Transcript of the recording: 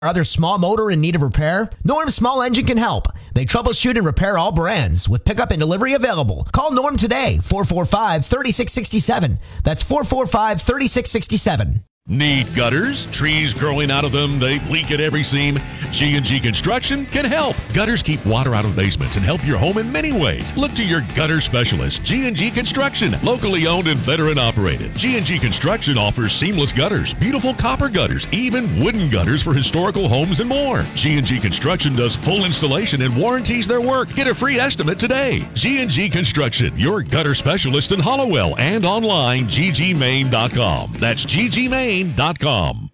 other small motor in need of repair? Norm Small Engine can help. They troubleshoot and repair all brands with pickup and delivery available. Call Norm today, 445-3667. That's 445-3667. Need gutters? Trees growing out of them? They leak at every seam? G&G Construction can help. Gutters keep water out of basements and help your home in many ways. Look to your gutter specialist, G&G Construction. Locally owned and veteran operated. G&G Construction offers seamless gutters, beautiful copper gutters, even wooden gutters for historical homes and more. G&G Construction does full installation and warranties their work. Get a free estimate today. G&G Construction, your gutter specialist in Hollowell and online, ggmaine.com. That's ggmaine.com.